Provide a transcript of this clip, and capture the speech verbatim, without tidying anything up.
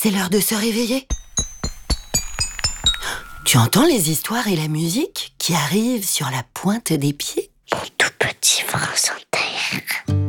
c'est l'heure de se réveiller. Tu entends les histoires et la musique qui arrivent sur la pointe des pieds? Les tout petits vont ressentir